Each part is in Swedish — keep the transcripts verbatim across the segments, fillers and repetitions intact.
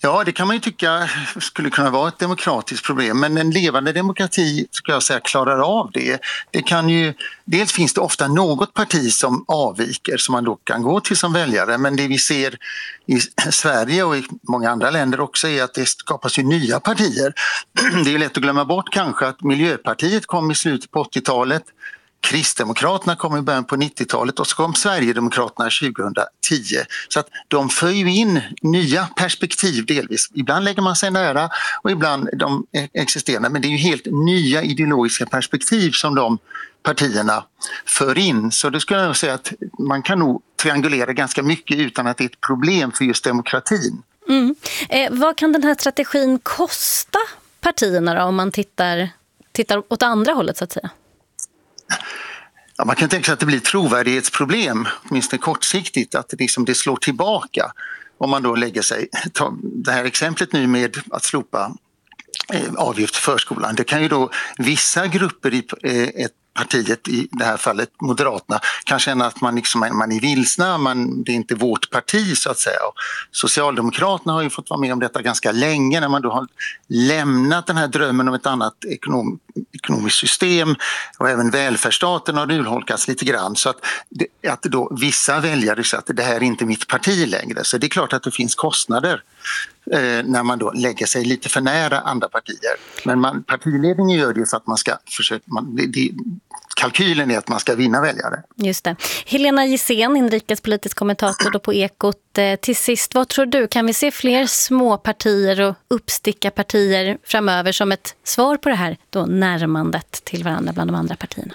Ja, det kan man ju tycka skulle kunna vara ett demokratiskt problem, men en levande demokrati ska jag säga klarar av det. Det kan ju, dels finns det ofta något parti som avviker som man då kan gå till som väljare, men det vi ser i Sverige och i många andra länder också är att det skapas ju nya partier. Det är lätt att glömma bort kanske att Miljöpartiet kom i slutet på åttiotalet, Kristdemokraterna kom i början på nittiotalet och så kom Sverigedemokraterna tjugohundratio. Så att de för ju in nya perspektiv delvis. Ibland lägger man sig nära och ibland de existerande. Men det är ju helt nya ideologiska perspektiv som de partierna för in. Så det skulle jag säga att man kan nog triangulera ganska mycket utan att det är ett problem för just demokratin. Mm. Eh, vad kan den här strategin kosta partierna då, om man tittar, tittar åt andra hållet så att säga? Ja, man kan tänka sig att det blir trovärdighetsproblem, åtminstone kortsiktigt, att det, liksom, det slår tillbaka om man då lägger sig. Ta det här exemplet nu med att slopa eh, avgift för förskolan. Det kan ju då vissa grupper i eh, ett partiet, i det här fallet Moderaterna, kan känna att man, liksom, man är vilsna, man, det är inte vårt parti så att säga. Och Socialdemokraterna har ju fått vara med om detta ganska länge när man då har lämnat den här drömmen om ett annat ekonom, ekonomiskt system och även välfärdsstaten har urholkats lite grann så att, det, att då vissa väljare säger att det här är inte mitt parti längre. Så det är klart att det finns kostnader eh, när man då lägger sig lite för nära andra partier. Men man, partiledningen gör det för att man ska försöka, man, det, det, kalkylen är att man ska vinna väljare. Just det. Helena Gissén, inrikespolitisk kommentator då på Ekot. Till sist, vad tror du? Kan vi se fler små partier och uppsticka partier framöver som ett svar på det här då närmandet till varandra bland de andra partierna?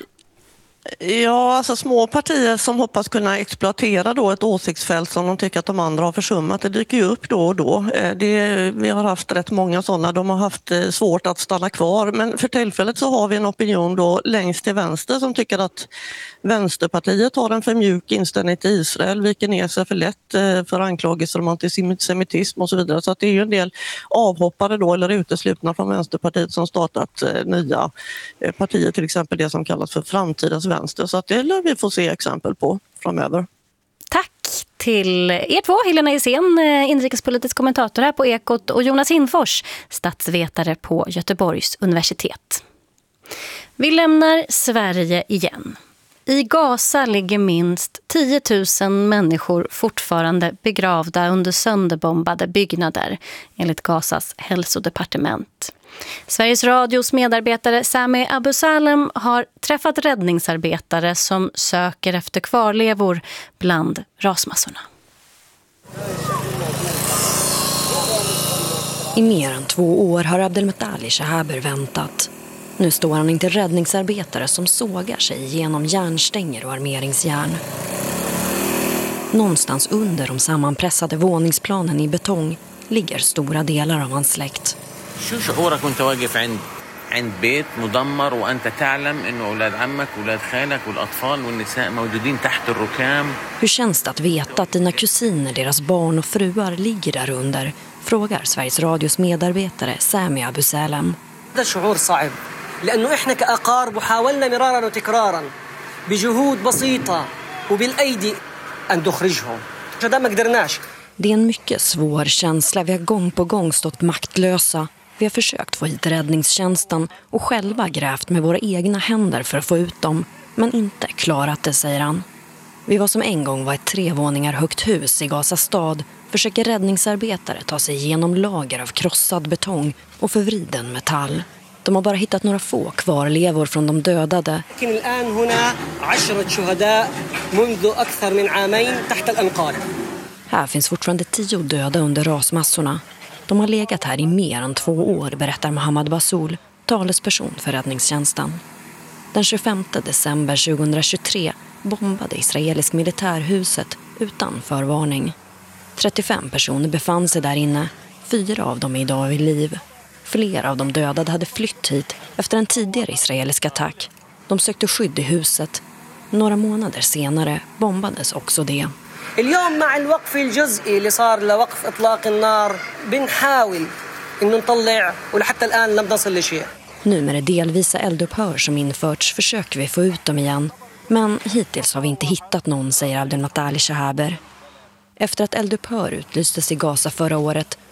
Ja, alltså små partier som hoppas kunna exploatera då ett åsiktsfält som de tycker att de andra har försummat, det dyker ju upp då och då. Det, vi har haft rätt många sådana, de har haft svårt att stanna kvar, men för tillfället så har vi en opinion då längst till vänster som tycker att Vänsterpartiet har en för mjuk inställning till Israel, viker ner sig för lätt för anklagelser om antisemitism och så vidare. Så att det är ju en del avhoppare då eller uteslutna från Vänsterpartiet som startat nya partier, till exempel det som kallas för framtidens vänster. Så att det lär vi få se exempel på framöver. Tack till er två, Helena Gissén, inrikespolitisk kommentator här på Ekot, och Jonas Hinfors, statsvetare på Göteborgs universitet. Vi lämnar Sverige igen. I Gaza ligger minst tio tusen människor fortfarande begravda under sönderbombade byggnader, enligt Gazas hälsodepartement. Sveriges Radios medarbetare Sami Abu Salem har träffat räddningsarbetare som söker efter kvarlevor bland rasmassorna. I mer än två år har Abdelmuttalib Shahaber väntat. Nu står han inte räddningsarbetare som sågar sig genom järnstänger och armeringsjärn. Någonstans under de sammanpressade våningsplanen i betong ligger stora delar av hans släkt. شو شعورك وانت واقف عند عند بيت مدمر وانت تعلم انه اولاد عمك واولاد خالك والاطفال والنساء موجودين تحت الركام. Hur känns det att veta att dina kusiner, deras barn och fruar ligger där under? Frågar Sveriges Radios medarbetare Sami Abu Salem. هذا شعور صعب لانه احنا كاقارب وحاولنا مرارا وتكرارا بجهود بسيطه وبالايدي ان نخرجهم. فده ما قدرناش. Det är en mycket svår känsla. Vi har gång på gång stått maktlösa. Vi har försökt få hit räddningstjänsten och själva grävt med våra egna händer för att få ut dem, men inte klarat det, säger han. Vi var som en gång var ett tre våningar högt hus i Gaza stad försöker räddningsarbetare ta sig igenom lager av krossad betong och förvriden metall. De har bara hittat några få kvarlevor från de dödade. Här finns fortfarande tio döda under rasmassorna. De har legat här i mer än två år, berättar Mohammad Basoul, talesperson för räddningstjänsten. Den tjugofemte december tjugohundratjugotre bombade israelisk militärhuset utan förvarning. trettiofem personer befann sig där inne, fyra av dem är idag vid liv. Flera av de dödade hade flytt hit efter en tidigare israelisk attack. De sökte skydd i huset. Några månader senare bombades också det. اليوم مع الوقف الجزئي اللي صار لوقف إطلاق النار بنحاول إنه نطلع ولحتى الآن لم نصل لشيء. Nu med det delvisa eldupphör som införts försöker vi få ut dem igen. Men hittills har vi inte hittat någon, säger Abdelmuttalib Shahaber. Efter att eldupphör utlystes i Gaza förra året